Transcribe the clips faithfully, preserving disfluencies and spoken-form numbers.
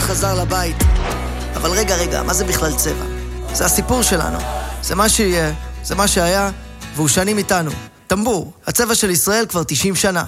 חזר לבית. אבל רגע, רגע, מה זה בכלל צבע? זה הסיפור שלנו. זה מה שיהיה, זה מה שהיה, והוא שנים איתנו. טמבור, הצבע של ישראל כבר תשעים שנה.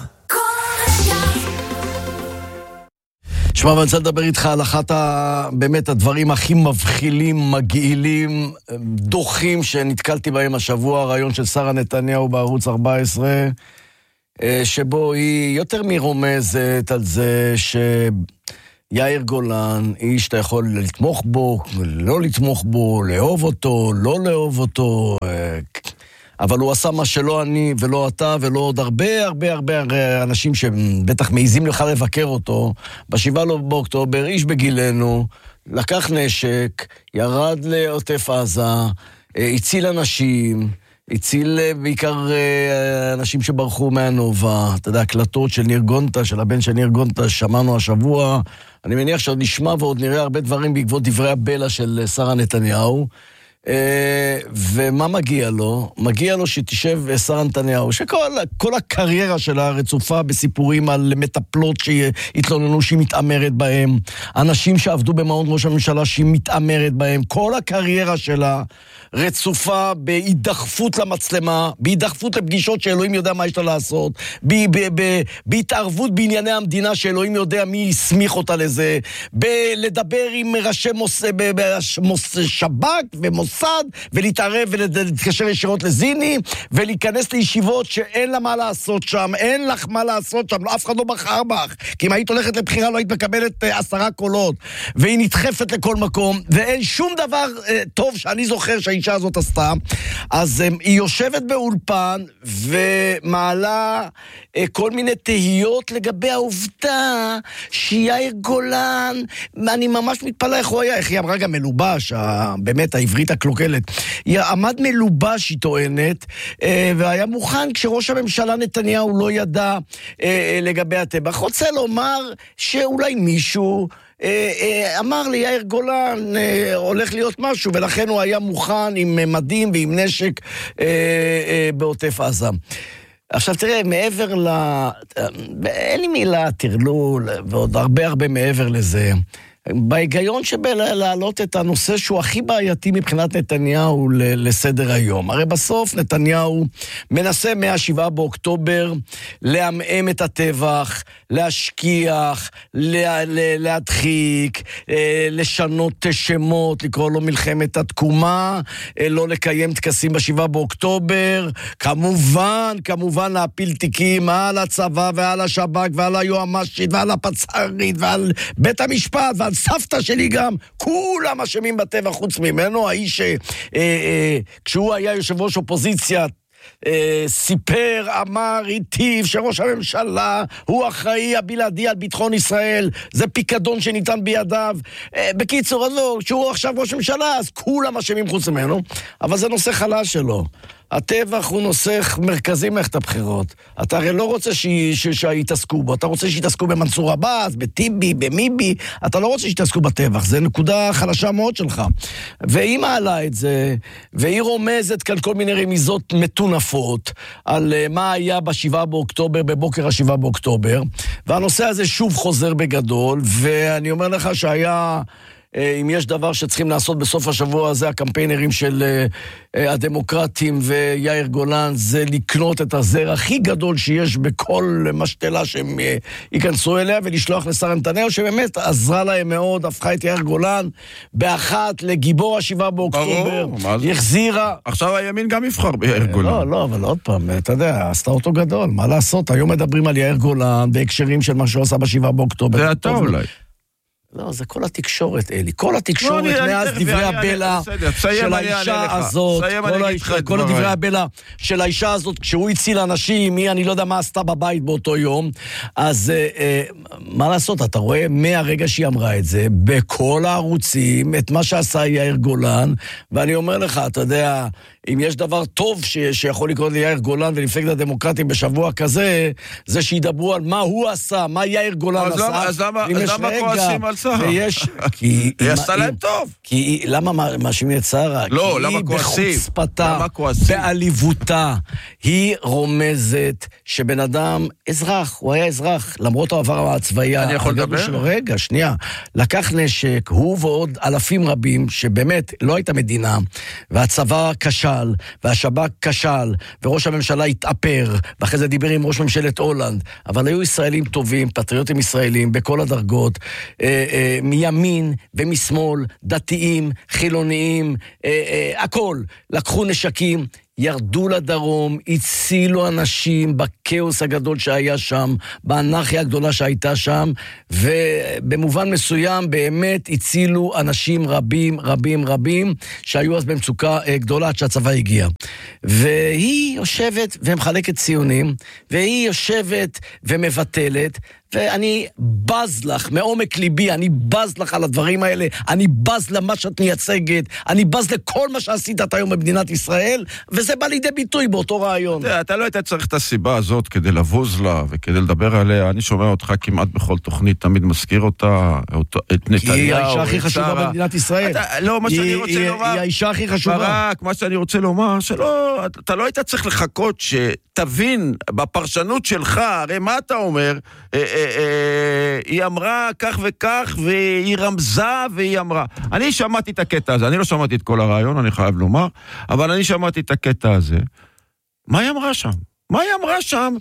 שמע, ואני רוצה לדבר איתך על אחת ה... באמת הדברים הכי מבחילים, מגעילים, דוחים שנתקלתי בהם השבוע, הרעיון של שרה נתניהו בערוץ ארבע עשרה, שבו היא יותר מרומזת על זה שיאיר גולן, איש שאתה יכול לתמוך בו, לא לתמוך בו, לאהוב אותו, לא לאהוב אותו, אבל הוא עשה מה שלא אני ולא אתה ולא עוד הרבה הרבה הרבה אנשים שבטח מעיזים לך לבקר אותו. בשבעה באוקטובר, איש בגילנו, לקח נשק, ירד לעוטף עזה, הציל אנשים, הציל בעיקר אנשים שברחו מהנובה. אתה יודע, הקלטות של ניר גונטה, של הבן של ניר גונטה, שמענו השבוע. אני מניח שעוד נשמע ועוד נראה הרבה דברים בעקבות דברי הבלע של שרה נתניהו. ומה מגיע לו? מגיע לו שתשב שרה נתניהו, שכל כל הקריירה שלה רצופה בסיפורים על מטפלות שהתלוננו שהיא מתאמרת בהם, אנשים שעבדו במעון ראש הממשלה שהיא מתאמרת בהם, כל הקריירה שלה רצופה בהידחפות למצלמה, בהידחפות לפגישות שאלוהים יודע מה יש לה לעשות, בהתערבות בענייני המדינה שאלוהים יודע מי הסמיך אותה לזה, בלדבר עם ראשי שב"כ ומוסד, ולהתערב ולהתקשר ישירות לזיני, ולהיכנס לישיבות שאין לה מה לעשות שם, אין לך מה לעשות שם, אף אחד לא בחר בך, כי אם היית הולכת לבחירה לא היית מקבלת עשרה קולות, והיא נדחפת לכל מקום, ואין שום דבר טוב שאני זוכר שהאישה הזאת עשתה. אז היא יושבת באולפן ומעלה כל מיני תהיות לגבי העובדה שיאיר גולן, אני ממש מתפלא איך הוא היה, איך היא אמרה גם מלובש, באמת העברית הקלוקלת, היא עמד מלובש, היא טוענת, והיה מוכן כשראש הממשלה נתניהו לא ידע לגבי הטבח. רוצה לומר שאולי מישהו אמר לי, יאיר גולן הולך להיות משהו, ולכן הוא היה מוכן עם מדים ועם נשק בעוטף עזה. עכשיו תראה, מעבר ל... אין לי מילה, תרלול, ועוד הרבה הרבה מעבר לזה, בהיגיון שבלהעלות את הנושא שהוא הכי בעייתי מבחינת נתניהו לסדר היום. הרי בסוף נתניהו מנסה מהשבעה באוקטובר להמאם את הטבח, להשכיח, לה, להדחיק, לשנות שמות, לקרוא לו מלחמת התקומה, לא לקיים טקסים בשבעה באוקטובר, כמובן, כמובן להפיל תיקים על הצבא ועל השב"כ ועל היועמ"שית ועל הפצ"רית ועל בית המשפט ועל סבתא שלי גם, כולם אשמים בטבח חוץ ממנו. האיש כשהוא היה יושב ראש אופוזיציה סיפר, אמר, היטיב שראש הממשלה הוא אחראי הבלעדי על ביטחון ישראל, זה פיקדון שניתן בידיו. בקיצור, לא, כשהוא עכשיו ראש הממשלה אז כולם אשמים חוץ ממנו, אבל זה נושא חלש שלו. הטבח הוא נושא מרכזי מערכת הבחירות. אתה הרי לא רוצה שיתעסקו בו, אתה רוצה שיתעסקו במנסור עבאס, בטיבי, במיבי, אתה לא רוצה שיתעסקו בטבח, זה נקודה חלשה מאוד שלך. והיא מעלה את זה, והיא רומזת כאן כל מיני רמיזות מטונפות, על מה היה בשבעה באוקטובר, בבוקר השבעה באוקטובר, והנושא הזה שוב חוזר בגדול, ואני אומר לך שהיה... אם יש דבר שצריכים לעשות בסוף השבוע הזה, הקמפיינרים של הדמוקרטים ויאיר גולן, זה לקנות את הזר הכי גדול שיש בכל משתלה שהם ייכנסו אליה, ולשלוח לשרה נתניהו, שבאמת עזרה להם מאוד, הפכה את יאיר גולן באחת לגיבור השבעה באוקטובר, החזירה. עכשיו הימין גם יבחר ביאיר גולן. לא, לא, אבל עוד פעם, אתה יודע, עשתה אותו גדול, מה לעשות? היום מדברים על יאיר גולן בהקשרים של מה שהוא עשה בשבעה באוקטובר. זה אתה אולי. לא, זה כל התקשורת, אלי. כל התקשורת מאז דברי הבלע של האישה הזאת, כל דברי הבלע של האישה הזאת, כשהוא הציל אנשים, מי אני לא יודע מה עשתה בבית באותו יום, אז מה לעשות? אתה רואה מהרגע שהיא אמרה את זה, בכל הערוצים, את מה שעשה יאיר גולן, ואני אומר לך, אתה יודע, אם יש דבר טוב ש, שיכול לקרות ליאיר גולן ולמפלגת הדמוקרטים בשבוע כזה, זה שידברו על מה הוא עשה, מה יאיר גולן אז עשה. למה, אז למה, אז למה כועסים על שרה? ויש... כי... היא עשתה להם טוב. כי... למה מאשימים את שרה? לא, כי למה היא כועסים? בחוצפתה, למה כועסים? בעליבותה, היא רומזת שבן אדם, אזרח, הוא היה אזרח, למרות העבר הצבאי. אני יכול לדבר? שלו, רגע, שנייה. לקח נשק, הוא ועוד אלפים רבים, שבאמת לא הייתה מדינה, והצבא כשל, והשב"כ כשל, וראש הממשלה התאפר, ואחרי זה דיבר עם ראש ממשלת הולנד, אבל היו ישראלים טובים, פטריוטים ישראלים, בכל הדרגות, אה, אה, מימין ומשמאל, דתיים, חילוניים, אה, אה, הכל. לקחו נשקים, ירדו לדרום, הצילו אנשים בקאוס הגדול שהיה שם, באנרכיה הגדולה שהייתה שם, ובמובן מסוים באמת הצילו אנשים רבים, רבים, רבים, שהיו אז במצוקה גדולה עד שהצבא הגיע. והיא יושבת ומחלקת ציונים, והיא יושבת ומבטלת, ואני בז לך, מעומק ליבי, אני בז לך על הדברים האלה, אני בז למה שאת מייצגת, אני בז לכל מה שעשית את היום במדינת ישראל, וזה בא לידי ביטוי באותו רעיון. אתה, אתה לא היית צריך את הסיבה הזאת כדי לבוז לה וכדי לדבר עליה, אני שומע אותך כמעט בכל תוכנית, תמיד מזכיר אותה, את נתניהו, כי היא האישה הכי חשובה במדינת ישראל. אתה, לא, מה היא, שאני רוצה היא, לומר... היא האישה הכי חשובה. ברק, מה שאני רוצה לומר, שלא, אתה לא היית צריך לחכות שתבין בפרשנות שלך, הרי מה אתה אומר, אה, אה, אה, היא אמרה כך וכך, והיא רמזה והיא אמרה. אני שמעתי את הקטע הזה, אני לא שמעתי את כל הרעיון, אני חייב לומר, אבל אני שמעתי את הקטע הזה. מה היא אמרה שם? מה היא אמרה שם?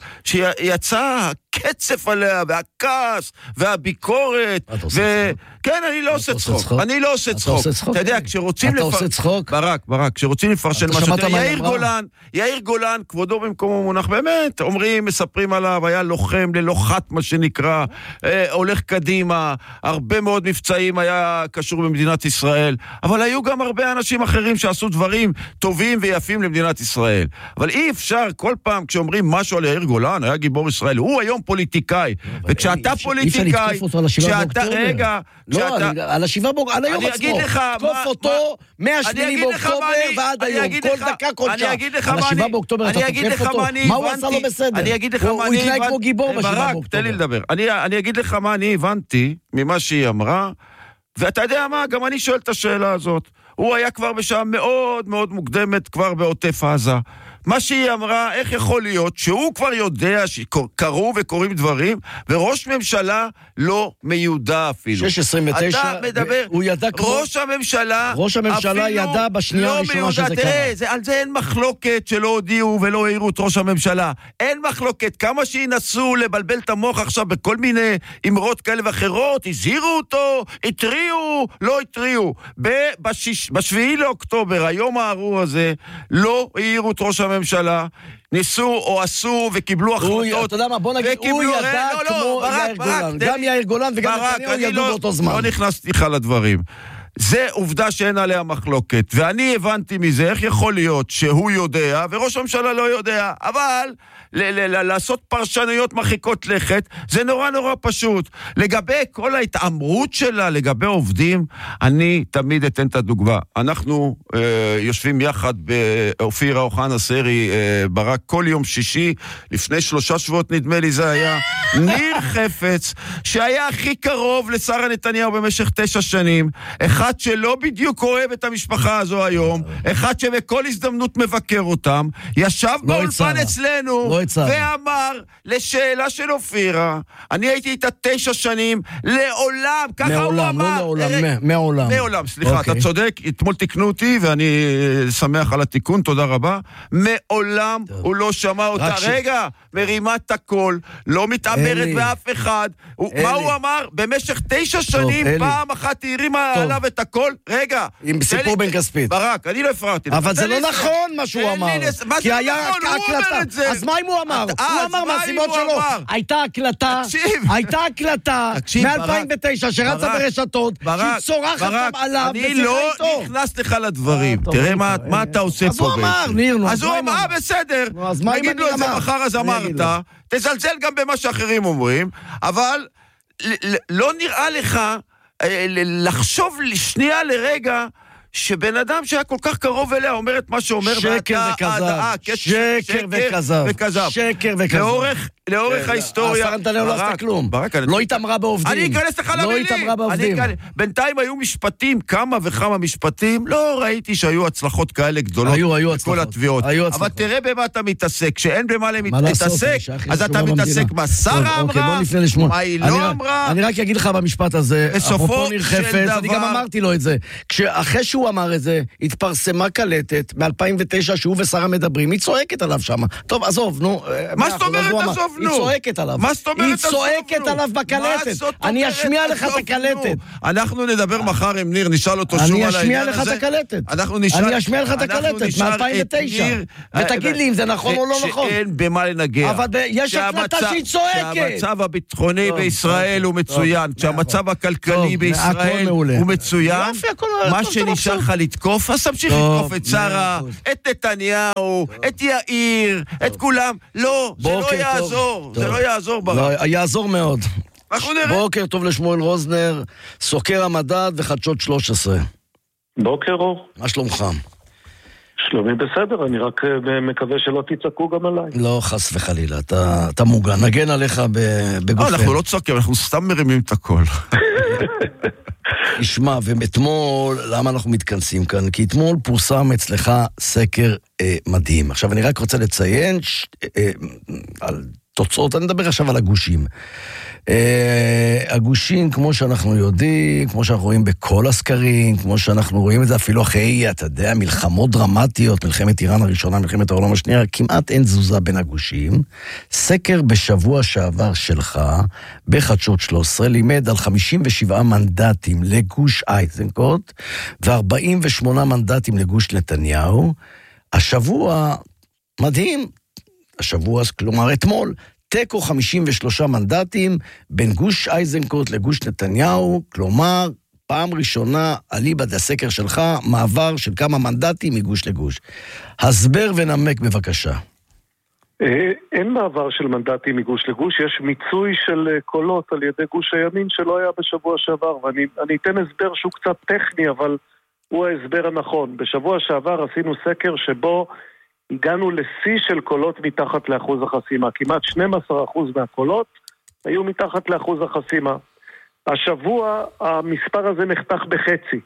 שיצא הקצף עליה, והכעס, והביקורת, ו... כן, אני לא עושה צחוק. אני לא עושה צחוק. אתה יודע, כשרוצים... אתה עושה צחוק? ברק, ברק, כשרוצים לפרשן משהו... יאיר גולן, יאיר גולן, כבודו במקומו מונח, באמת, אומרים, מספרים עליו, היה לוחם ללוחת, מה שנקרא, הולך קדימה, הרבה מאוד מבצעים היה קשור במדינת ישראל, אבל היו גם הרבה אנשים אחרים שעשו דברים טובים ויפים למדינת ישראל. אבל אי אפשר, כל פעם כשאומרים משהו על יאיר גולן, היה גיבור ישראל, הוא היום פוליטיקאי, וכשאתה פוליטיקאי, כשאתה, רגע, לא, על השבעה באוקטובר, על היום עצמו, תקוף אותו מהשמיני באוקטובר ועד היום, כל דקה, כל שעה. על השבעה באוקטובר אתה תוקף אותו, מה הוא עשה לו בסדר? הוא התנהג כמו גיבור בשבעה באוקטובר. תן לי לדבר, אני אגיד לך מה אני הבנתי ממה שהיא אמרה, ואתה יודע מה, גם אני שואל את השאלה הזאת, הוא היה כבר בשעה מאוד מאוד מוקדמת, כבר בעוטף עזה. מה שהיא אמרה, איך יכול להיות שהוא כבר יודע שקרו וקורים דברים, וראש ממשלה לא מיודע אפילו. שש עשרים ותשע, אתה מדבר, הוא ידע כמו... ראש הממשלה, ראש הממשלה ידע בשנייה לא הראשונה מיודע, שזה תראה, קרה. זה, על זה אין מחלוקת שלא הודיעו ולא העירו את ראש הממשלה. אין מחלוקת, כמה שינסו לבלבל את המוח עכשיו בכל מיני אמרות כאלה ואחרות, הזהירו אותו, התריעו, לא התריעו. בשיש, בשביעי לאוקטובר, היום הארור הזה, לא העירו את ראש הממשלה, ניסו או עשו וקיבלו החלטות. אתה יודע מה, בוא נגיד, הוא ידע כמו יאיר גולן. גם יאיר גולן וגם נתניהו ידעו באותו זמן. לא נכנסתי לך לדברים. זה עובדה שאין עליה מחלוקת, ואני הבנתי מזה, איך יכול להיות שהוא יודע, וראש הממשלה לא יודע, אבל ל- ל- ל- לעשות פרשנויות מרחיקות לכת, זה נורא נורא פשוט. לגבי כל ההתאמרות שלה, לגבי עובדים, אני תמיד אתן את הדוגמה. אנחנו אה, יושבים יחד באופירה אוחנה סרי, אה, ברק, כל יום שישי, לפני שלושה שבועות נדמה לי זה היה, ניר חפץ, שהיה הכי קרוב לשרה נתניהו במשך תשע שנים, אחד שלא בדיוק אוהב את המשפחה הזו היום, אחד שבכל הזדמנות מבקר אותם, ישב באולפן אצלנו, ואמר לשאלה של אופירה, אני הייתי איתה תשע שנים, לעולם, ככה הוא אמר. מעולם, לא לעולם, מעולם. מעולם, סליחה, אתה צודק, אתמול תקנו אותי, ואני שמח על התיקון, תודה רבה. מעולם הוא לא שמע אותה. רגע, מרימה את הכל, לא מתאמרת באף אחד. מה הוא אמר? במשך תשע שנים, פעם אחת היא הרימה עליו את הכל. רגע. עם סיפור בן כספית. ברק, אני לא הפרעתי. אבל זה לא נכון מה שהוא אמר. כי היה הקלטה. אז מה אם הוא אמר? הוא אמר מהסיבות שלו. הייתה הקלטה, הייתה הקלטה מ-אלפיים ותשע שרצה ברשתות, שהיא צורחת עליו אני לא נכנס לך לדברים. תראה מה אתה עושה פה. אז הוא אמר, ניר, נו. אז הוא אמר, בסדר. נגיד לו איזה מחר אז אמרת, תזלזל גם במה שאחרים אומרים, אבל לא נראה לך לחשוב לשנייה לרגע שבן אדם שהיה כל כך קרוב אליה אומר את מה שאומר, שקר וכזב, שקר וכזב, שקר וכזב. לאורך ההיסטוריה... השר נתניהו לא עשתה כלום. לא התאמרה בעובדים. אני אכנס לך למילים. לא התאמרה בעובדים. בינתיים היו משפטים, כמה וכמה משפטים, לא ראיתי שהיו הצלחות כאלה גדולות. היו, היו הצלחות. כל התביעות. אבל תראה במה אתה מתעסק. כשאין במה להתעסק, אז אתה מתעסק מה שרה אמרה, מה היא לא אמרה. אני רק אגיד לך במשפט הזה, אפרופו ניר חפץ, אני גם אמרתי לו את זה. אחרי שהוא אמר את זה, התפרסמה קלטת מ-אלפיים ותשע שהוא ושרה מדברים, היא צועקת עליו שם. טוב, עזוב, נו. מה זאת אומרת עזוב, נו? היא צועקת עליו. מה זאת אומרת עזוב, נו? היא צועקת עליו בקלטת. אני אשמיע לך את הקלטת. אנחנו נדבר מחר עם ניר, נשאל אותו שוב על העניין הזה. אני אשמיע לך את הקלטת. אנחנו נשאל... אני אשמיע לך את הקלטת מ-אלפיים ותשע. ותגיד לי אם זה נכון או לא נכון. שאין במה לנגע. אבל יש הקלטה שהיא צועקת. שהמצב הביטחוני בישראל הוא מצוין. שהמצב הכלכלי בישראל הוא מצוין. מה שנשאר לך לתקוף, אז תמשיך לתקוף את שרה, את נתניהו, את יאיר, את כולם. לא, זה לא יעזור. זה לא יעזור ברק. יעזור מאוד. אנחנו נראה. בוקר טוב לשמואל רוזנר, סוקר המדד וחדשות שלוש עשרה. בוקר אור. מה שלומך? שלומי בסדר, אני רק מקווה שלא תצעקו גם עליי. לא, חס וחלילה, אתה, אתה מוגן. נגן עליך בגופן. אנחנו לא צועקים, אנחנו סתם מרימים את הכל. תשמע, ואתמול, למה אנחנו מתכנסים כאן? כי אתמול פורסם אצלך סקר אה, מדהים. עכשיו, אני רק רוצה לציין ש, אה, על תוצאות, אני מדבר עכשיו על הגושים. אה, הגושים, כמו שאנחנו יודעים, כמו שאנחנו רואים בכל הסקרים, כמו שאנחנו רואים את זה אפילו אחרי, אתה יודע, מלחמות דרמטיות, מלחמת איראן הראשונה, מלחמת העולם השנייה, כמעט אין תזוזה בין הגושים. סקר בשבוע שעבר שלך, בחדשות שלוש עשרה, לימד על חמישים ושבעה מנדטים לגוש איזנקוט, ו-ארבעים ושמונה מנדטים לגוש נתניהו. השבוע, מדהים, השבוע, כלומר אתמול, תיקו חמישים ושלושה מנדטים בין גוש איזנקוט לגוש נתניהו, כלומר, פעם ראשונה, אליבא דסקר שלך, מעבר של כמה מנדטים מגוש לגוש. הסבר ונמק בבקשה. אין מעבר של מנדטים מגוש לגוש, יש מיצוי של קולות על ידי גוש הימין שלא היה בשבוע שעבר, ואני אני אתן הסבר שהוא קצת טכני, אבל הוא ההסבר הנכון. בשבוע שעבר עשינו סקר שבו הגענו לשיא של קולות מתחת לאחוז החסימה. כמעט שנים עשר אחוז מהקולות היו מתחת לאחוז החסימה. השבוע המספר הזה נחתך בחצי.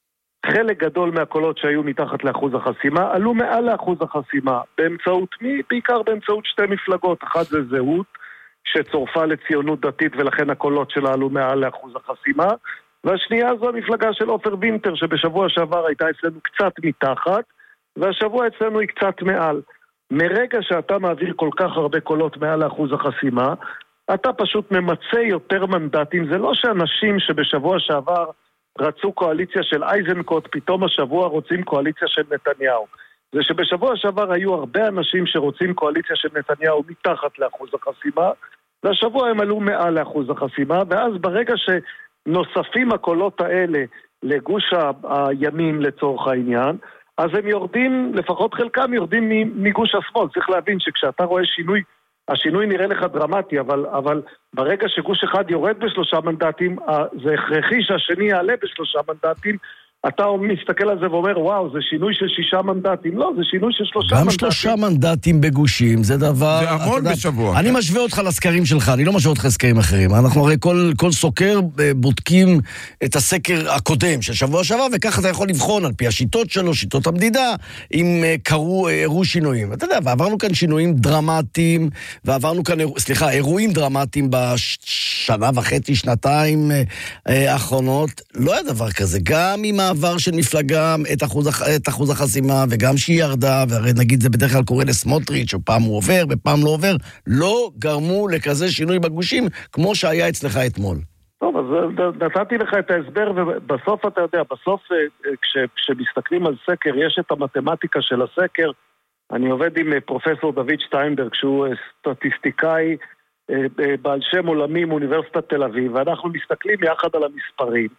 חלק גדול מהקולות שהיו מתחת לאחוז החסימה עלו מעל לאחוז החסימה. באמצעות מי? בעיקר באמצעות שתי מפלגות. אחת זה זהות, שצורפה לציונות דתית ולכן הקולות שלה עלו מעל לאחוז החסימה. והשנייה זו המפלגה של עופר וינטר, שבשבוע שעבר הייתה אצלנו קצת מתחת, והשבוע אצלנו היא קצת מעל. מרגע שאתה מעביר כל כך הרבה קולות מעל לאחוז החסימה, אתה פשוט ממצא יותר מנדטים. זה לא שאנשים שבשבוע שעבר רצו קואליציה של איזנקוט, פתאום השבוע רוצים קואליציה של נתניהו. זה שבשבוע שעבר היו הרבה אנשים שרוצים קואליציה של נתניהו מתחת לאחוז החסימה, והשבוע הם עלו מעל לאחוז החסימה, ואז ברגע שנוספים הקולות האלה לגוש הימין לצורך העניין, אז הם יורדים, לפחות חלקם יורדים מגוש השמאל. צריך להבין שכשאתה רואה שינוי, השינוי נראה לך דרמטי, אבל, אבל ברגע שגוש אחד יורד בשלושה מנדטים, זה הכרחי שהשני יעלה בשלושה מנדטים. אתה מסתכל על זה ואומר, וואו, זה שינוי של שישה מנדטים. לא, זה שינוי של שלושה גם מנדטים. גם שלושה מנדטים בגושים, זה דבר... זה המון בשבוע. אני משווה אותך לסקרים שלך, אני לא משווה אותך לסקרים אחרים. אנחנו הרי כל, כל סוקר בודקים את הסקר הקודם של שבוע שעבר, וככה אתה יכול לבחון על פי השיטות שלו, שיטות המדידה, אם קרו, אירעו שינויים. אתה יודע, ועברנו כאן שינויים דרמטיים, ועברנו כאן, סליחה, אירועים דרמטיים בשנה וחצי, שנתיים האחרונות. לא היה דבר כזה. גם עם מעבר של מפלגה את אחוז, את אחוז החסימה, וגם שהיא ירדה, והרי נגיד זה בדרך כלל קורה לסמוטריץ', שפעם הוא עובר, ופעם לא עובר, לא גרמו לכזה שינוי בגושים, כמו שהיה אצלך אתמול. טוב, אז נתתי לך את ההסבר, ובסוף אתה יודע, בסוף כש, כשמסתכלים על סקר, יש את המתמטיקה של הסקר. אני עובד עם פרופסור דוד שטיינברג, שהוא סטטיסטיקאי בעל שם עולמי מאוניברסיטת תל אביב, ואנחנו מסתכלים יחד על המספרים,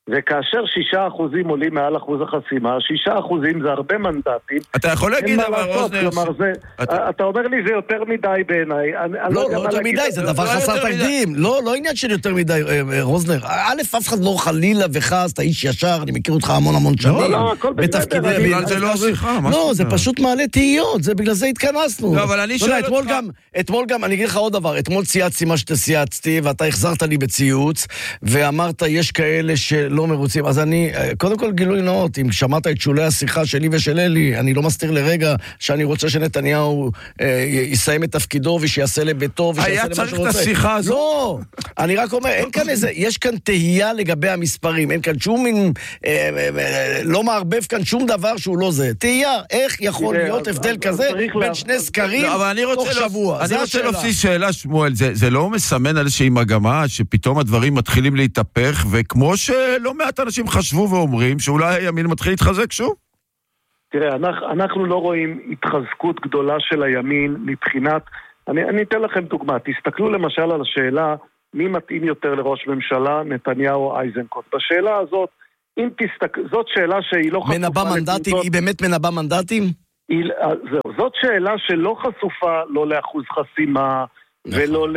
וכאשר שישה אחוזים עולים מעל אחוז החסימה, שישה אחוזים זה הרבה מנדטים. אתה יכול להגיד, אבל רוזנר... כלומר, זה, אתה... אתה אומר לי, זה יותר מדי בעיניי. לא, לא יותר מדי, זה דבר חסר תקדים. לא, לא עניין של יותר מדי, רוזנר. א', אף אחד לא חלילה וחס, אתה איש ישר, אני מכיר אותך המון המון שנים. לא, לא, הכל בסדר. בגלל זה לא השיחה. לא, זה פשוט מעלה תהיות, זה בגלל זה התכנסנו. לא, אבל אני שואל אותך... אתמול גם, אני אגיד לך עוד דבר, אתמול צייצתי מה שצייצתי, ואתה החזרת לי בציוץ, ואמרת, יש כאלה שלא מרוצים. אז אני, קודם כל גילוי נאות, אם שמעת את שולי השיחה שלי ושל אלי, אני לא מסתיר לרגע שאני רוצה שנתניהו אה, יסיים את תפקידו ושיעשה לביתו ושיעשה למה שהוא רוצה. היה צריך את השיחה הזו. לא, אני רק אומר, אין כאן איזה, יש כאן תהייה לגבי המספרים, אין כאן שום מין, אה, אה, לא מערבב כאן שום דבר שהוא לא זה. תהייה, איך יכול להיות הבדל כזה בין שני סקרים תוך שבוע? אני רוצה להוסיף שאלה, שמואל, זה לא מסמן על איזושהי מגמה שפתאום הדברים מתחילים להתהפך, וכמו שלא מעט אנשים חשבו ואומרים שאולי הימין מתחיל להתחזק שוב? תראה, אנחנו, אנחנו לא רואים התחזקות גדולה של הימין מבחינת... אני, אני אתן לכם דוגמה. תסתכלו למשל על השאלה מי מתאים יותר לראש ממשלה, נתניהו או אייזנקוט. בשאלה הזאת, אם תסתכל... זאת שאלה שהיא לא חשופה... מנבא מנדטים? היא באמת מנבא מנדטים? היא, זהו, זאת שאלה שלא חשופה לא לאחוז חסימה, נכון. ולא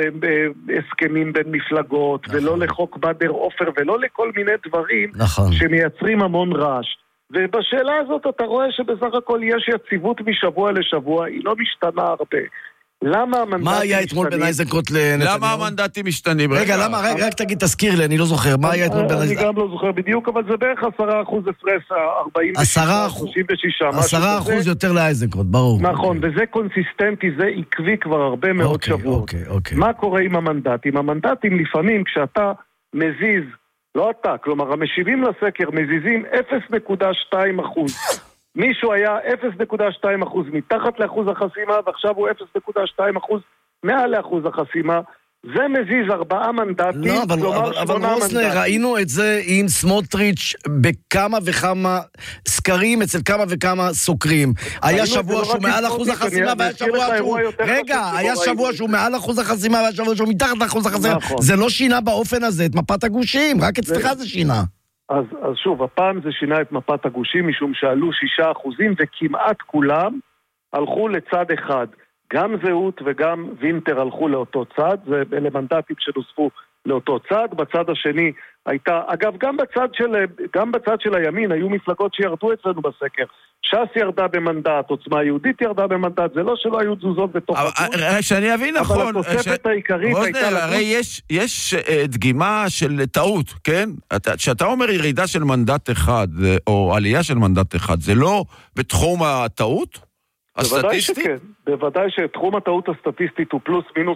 להסכמים בין מפלגות, נכון. ולא לחוק בדר אופר, ולא לכל מיני דברים נכון. שמייצרים המון רעש. ובשאלה הזאת אתה רואה שבסך הכל יש יציבות משבוע לשבוע, היא לא משתנה הרבה. למה המנדטים מה היה אתמול בין אייזנקוט לנתניהו? למה המנדטים משתנים? רגע, למה? רגע, רק תגיד, תזכיר לי, אני לא זוכר. מה היה אתמול בין אייזנקוט? אני גם לא זוכר בדיוק, אבל זה בערך עשרה אחוז הפרש, ארבעים ושישה, שלושים ושישה. עשרה אחוז יותר לאייזנקוט, ברור. נכון, וזה קונסיסטנטי, זה עקבי כבר הרבה מאוד שבועות. מה קורה עם המנדטים? המנדטים לפעמים כשאתה מזיז, לא אתה, כלומר המשיבים לסקר מזיזים אפס נקודה שתיים אחוז. מישהו היה אפס נקודה שתיים אחוז מתחת לאחוז החסימה, ועכשיו הוא אפס נקודה שתיים אחוז מעל לאחוז החסימה. זה מזיז ארבעה מנדטים, לא, אבל, אבל, אבל רוזנר, ראינו את זה עם סמוטריץ' בכמה וכמה סקרים אצל כמה וכמה סוקרים. היה שבוע שהוא מעל אחוז החסימה, והיה שבוע שהוא... רגע, היה שבוע שהוא מעל אחוז החסימה, והיה שבוע שהוא מתחת לאחוז החסימה. זה לא שינה באופן הזה את מפת הגושים, רק אצלך זה שינה. אז, אז שוב, הפעם זה שינה את מפת הגושים, משום שעלו שישה אחוזים, וכמעט כולם הלכו לצד אחד. גם זהות וגם וינטר הלכו לאותו צד, זה אלה מנדטים שנוספו לאותו צד. בצד השני הייתה, אגב, גם בצד של, גם בצד של הימין היו מפלגות שירדו אצלנו בסקר. ש"ס ירדה במנדט, עוצמה יהודית ירדה במנדט, זה לא שלא היו תזוזות בתוך הגוש. שאני אבין נכון. אבל התוספת העיקרית הייתה... הרי יש, יש דגימה של טעות, כן? שאתה אומר ירידה של מנדט אחד, או עלייה של מנדט אחד, זה לא בתחום הטעות? בוודאי שכן, בוודאי שתחום הטעות הסטטיסטית הוא פלוס מינוס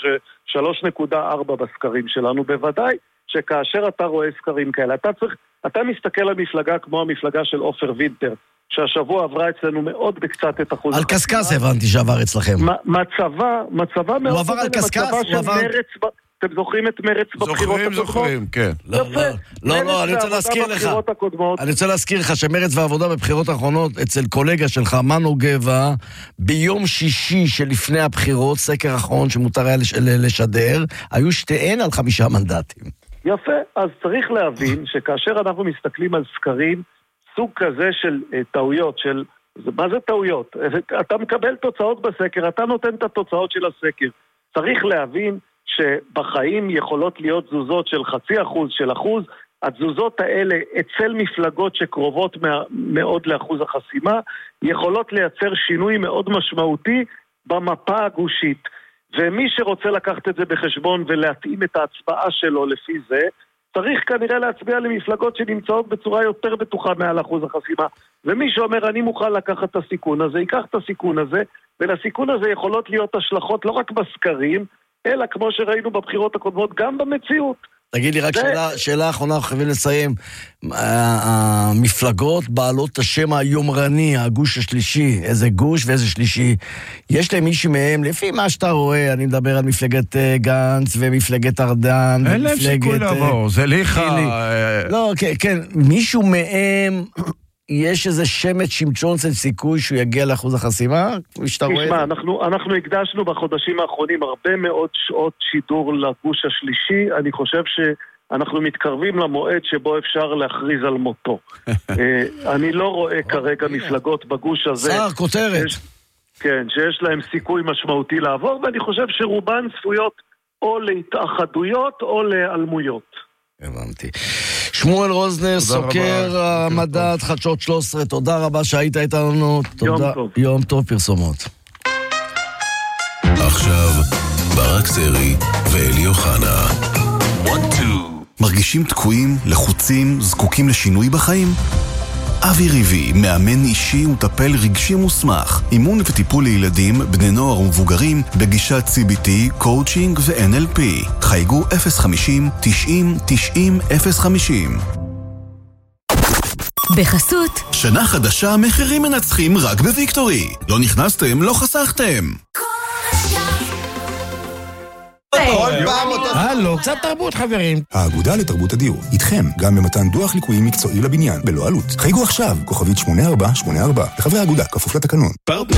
שלוש נקודה ארבע בסקרים שלנו, בוודאי שכאשר אתה רואה סקרים כאלה, אתה צריך, אתה מסתכל על מפלגה כמו המפלגה של אופר וינטר, שהשבוע עברה אצלנו מאוד בקצת את אחוז... על קסקס הבנתי שעבר אצלכם. מצבה, מצבה מאוד... הוא עבר על קסקס, הוא עבר... אתם זוכרים את מרץ בבחירות הקודמות? זוכרים, זוכרים, כן. לא, לא, לא, אני רוצה להזכיר לך. אני רוצה להזכיר לך שמרץ והעבודה בבחירות האחרונות אצל קולגה שלך, מנו גבע, ביום שישי שלפני הבחירות, סקר אחרון שמותר היה לשדר, היו שתיהן על חמישה מנדטים. יפה, אז צריך להבין שכאשר אנחנו מסתכלים על סקרים, סוג כזה של טעויות, של... מה זה טעויות? אתה מקבל תוצאות בסקר, אתה נותן את התוצאות של הסקר. צריך להבין שבחיים יכולות להיות תזוזות של חצי אחוז, של אחוז. התזוזות האלה אצל מפלגות שקרובות מאוד לאחוז החסימה, יכולות לייצר שינוי מאוד משמעותי במפה הגושית. ומי שרוצה לקחת את זה בחשבון ולהתאים את ההצבעה שלו לפי זה, צריך כנראה להצביע למפלגות שנמצאות בצורה יותר בטוחה מעל אחוז החסימה. ומי שאומר אני מוכן לקחת את הסיכון הזה, ייקח את הסיכון הזה, ולסיכון הזה יכולות להיות השלכות לא רק בסקרים, אלא כמו שראינו בבחירות הקודמות, גם במציאות. תגיד לי רק זה... שאלה, שאלה אחרונה, חייבים לסיים. המפלגות בעלות השם היומרני, הגוש השלישי, איזה גוש ואיזה שלישי, יש להם מישהו מהם, לפי מה שאתה רואה, אני מדבר על מפלגת גנץ ומפלגת ארדן, אין להם שיקול לעבור, זה ליחה. לא, כן, כן, מישהו מהם... יש איזה שמץ שמשון של סיכוי שהוא יגיע לאחוז החסימה? תשמע, אנחנו, אנחנו הקדשנו בחודשים האחרונים הרבה מאוד שעות שידור לגוש השלישי. אני חושב אנחנו מתקרבים למועד שבו אפשר להכריז על מותו. אני לא רואה כרגע מפלגות בגוש הזה. שר, כותרת. כן, שיש להם סיכוי משמעותי לעבור, ואני חושב שרובן צפויות או להתאחדויות או להיעלמויות. הבנתי. שמואל רוזנר, סוקר המדד חדשות שלוש עשרה, תודה רבה שהיית איתנו. יום טוב. יום טוב, פרסומות. עכשיו, ברק סרי ואלי אוחנה. מרגישים תקועים, לחוצים, זקוקים לשינוי בחיים? אבי ריבי, מאמן אישי וטפל רגשי מוסמך, אימון וטיפול לילדים, בני נוער ומבוגרים, בגישת סי בי טי, קואוצ'ינג ו-אן אל פי. חייגו אפס חמישים תשעים תשעים אפס חמישים. בחסות שנה חדשה, מחירים מנצחים רק בוויקטורי. לא נכנסתם, לא חסכתם. הלו, קצת תרבות חברים. האגודה לתרבות הדיור, איתכם גם במתן דוח ליקויים מקצועי לבניין, בלא עלות. חייגו עכשיו, כוכבית שמונה ארבע שמונה ארבע, לחברי האגודה, כפוף לתקנון.